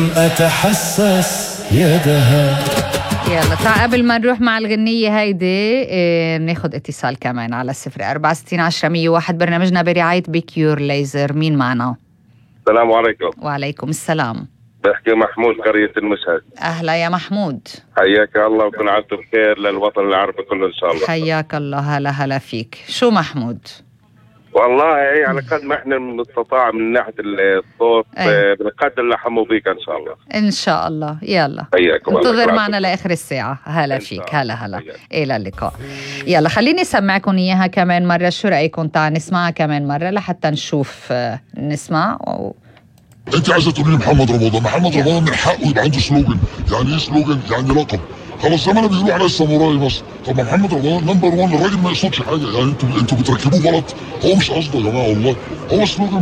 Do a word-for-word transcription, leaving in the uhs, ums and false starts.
أتحسس يدها. يلا تعال قبل ما نروح مع الغنية هيدي إيه ناخد اتصال كمان على صفر أربعة ستين عشرة مية واحد. برنامجنا برعاية بيكيور ليزر. مين معنا؟ السلام عليكم. وعليكم السلام. بحكي محمود قرية المشهد. أهلا يا محمود. حياك الله وكن عدتم بخير للوطن العربي كله إن شاء الله. حياك الله. هلا هلا فيك. شو محمود؟ والله على قد ما احنا نستطاع من ناحية الصوت بنقدر لحمو بيك إن شاء الله. إن شاء الله. يلا حياكم الله. انتظر معنا لآخر الساعة. هلا فيك. هلا هلا. إلى اللقاء. يلا خليني أسمعكم إياها كمان مرة. شو رأيكم؟ تعال نسمعها كمان مرة لحتى نشوف نسمع و... انت عايزه تقولي محمد رمضان. محمد رمضان من حقه يبقى عنده سلوجن. يعني ايه سلوجن؟ يعني لقب. خلاص زي ما انا بيقولوا على الساموراي مصر. طب محمد رمضان نمبر واحد. الراجل ما يقصدش حاجه. يعني انتوا انتوا بتركبوه غلط. هو مش قصده يا جماعه والله. هو سلوجن